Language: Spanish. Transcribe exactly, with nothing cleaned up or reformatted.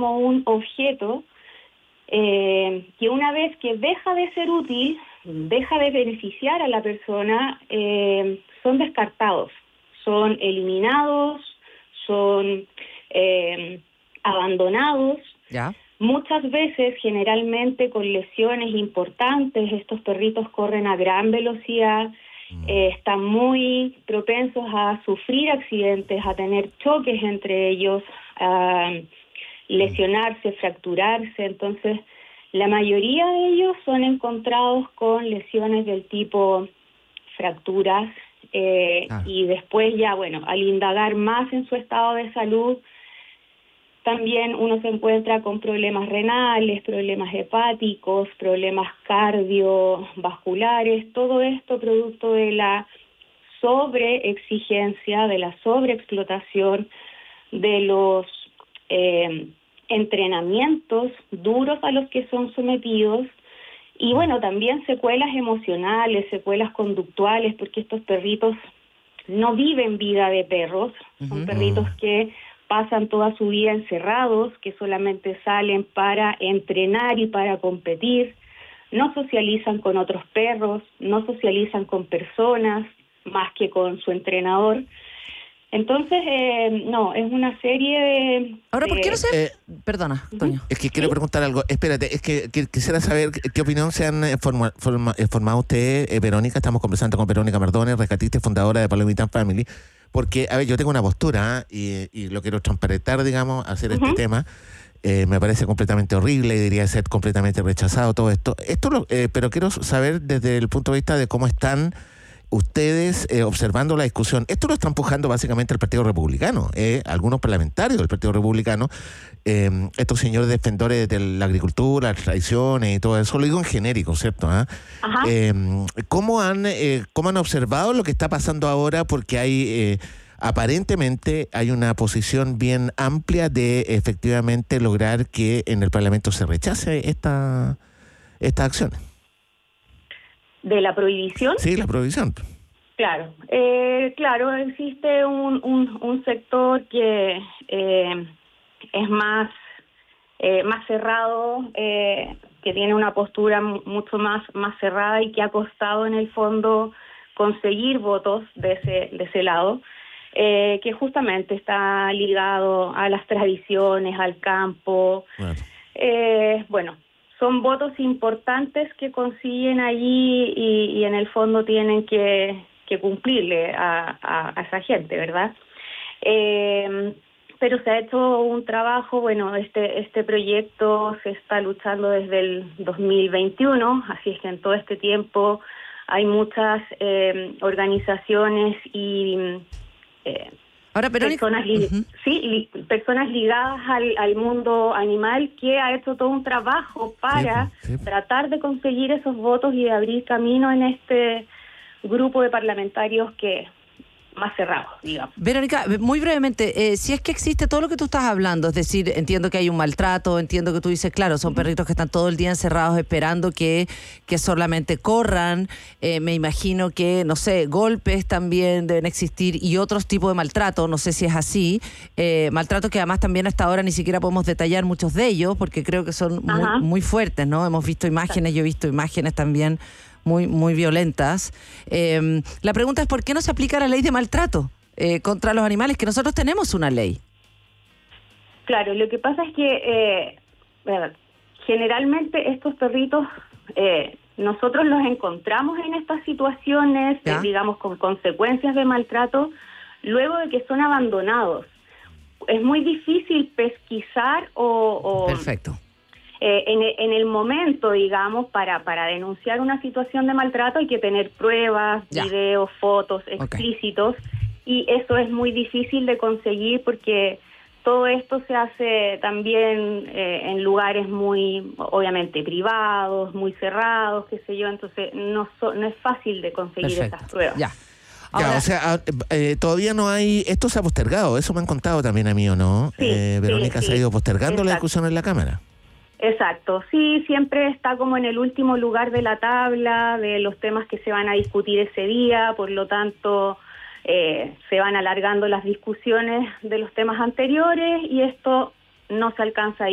como un objeto eh, que una vez que deja de ser útil, deja de beneficiar a la persona, eh, son descartados, son eliminados, son eh, abandonados. ¿Ya? Muchas veces, generalmente con lesiones importantes, estos perritos corren a gran velocidad, eh, están muy propensos a sufrir accidentes, a tener choques entre ellos, a lesionarse, fracturarse. Entonces, la mayoría de ellos son encontrados con lesiones del tipo fracturas, eh, Ah. y después ya, bueno, al indagar más en su estado de salud, también uno se encuentra con problemas renales, problemas hepáticos, problemas cardiovasculares, todo esto producto de la sobreexigencia, de la sobreexplotación, de los eh, entrenamientos duros a los que son sometidos, y bueno, también secuelas emocionales, secuelas conductuales, porque estos perritos no viven vida de perros, son Uh-huh. perritos que pasan toda su vida encerrados, que solamente salen para entrenar y para competir, no socializan con otros perros, no socializan con personas más que con su entrenador. Entonces, eh, no, es una serie de... Ahora, ¿por qué no de- se...? Eh, Perdona, Toño. Es que quiero ¿Sí? preguntar algo. Espérate, es que, que- quisiera saber qué qué opinión se han eh, forma- forma- eh, formado ustedes, eh, Verónica. Estamos conversando con Verónica Mardones, rescatista y fundadora de Palomitán Family. Porque, a ver, yo tengo una postura, ¿ah? y, y lo quiero transparentar, digamos, hacer Ujú. este tema. Eh, me parece completamente horrible y debería ser completamente rechazado todo esto. Esto, lo- eh, pero quiero saber desde el punto de vista de cómo están ustedes eh, observando la discusión. Esto lo está empujando básicamente el Partido Republicano, eh, algunos parlamentarios del Partido Republicano, eh, estos señores defensores de la agricultura, las tradiciones y todo eso, lo digo en genérico, ¿cierto? ¿Ah? Ajá. Eh, ¿cómo, han, eh, ¿Cómo han observado lo que está pasando ahora? Porque hay, eh, aparentemente, hay una posición bien amplia de efectivamente lograr que en el Parlamento se rechace esta, estas acciones. ¿De la prohibición? Sí, la prohibición. Claro, eh, claro, existe un, un, un sector que eh, es más, eh, más cerrado, eh, que tiene una postura mu- mucho más, más cerrada y que ha costado en el fondo conseguir votos de ese, de ese lado, eh, que justamente está ligado a las tradiciones, al campo. Claro. Eh, bueno, son votos importantes que consiguen allí y, y en el fondo tienen que, que cumplirle a, a, a esa gente, ¿verdad? Eh, pero se ha hecho un trabajo, bueno, este, este proyecto se está luchando desde el dos mil veintiuno, así es que en todo este tiempo hay muchas eh, organizaciones y... Eh, Ahora, Verónica... personas, li- Uh-huh. sí, li- personas ligadas al, al mundo animal que ha hecho todo un trabajo para Sí, sí. tratar de conseguir esos votos y de abrir camino en este grupo de parlamentarios que más cerrados, digamos. Verónica, muy brevemente, eh, si es que existe todo lo que tú estás hablando, es decir, entiendo que hay un maltrato, entiendo que tú dices, claro, son perritos que están todo el día encerrados esperando que, que solamente corran, eh, me imagino que, no sé, golpes también deben existir y otros tipos de maltrato, no sé si es así, eh, maltrato que además también hasta ahora ni siquiera podemos detallar muchos de ellos, porque creo que son Ajá. muy, muy fuertes, ¿no? Hemos visto imágenes, yo he visto imágenes también muy muy violentas. Eh, la pregunta es ¿por qué no se aplica la ley de maltrato eh, contra los animales? Que nosotros tenemos una ley. Claro, lo que pasa es que eh, bueno, generalmente estos perritos eh, nosotros los encontramos en estas situaciones, eh, ¿Ya? digamos, con consecuencias de maltrato, luego de que son abandonados. Es muy difícil pesquisar o... o Perfecto. Eh, en, e- en el momento, digamos, para, para denunciar una situación de maltrato hay que tener pruebas, Ya. videos, fotos explícitos, y eso es muy difícil de conseguir porque todo esto se hace también eh, en lugares muy, obviamente, privados, muy cerrados, qué sé yo, entonces no, so- no es fácil de conseguir Perfecto. esas pruebas. Ya. Ya, Ahora, o sea, ah, eh, todavía no hay... Esto se ha postergado, eso me han contado también a mí, ¿o no? Sí, eh, Verónica, sí, se ha sí. ido postergando la Exacto. discusión en la Cámara. Exacto, sí, siempre está como en el último lugar de la tabla de los temas que se van a discutir ese día, por lo tanto eh, se van alargando las discusiones de los temas anteriores y esto no se alcanza a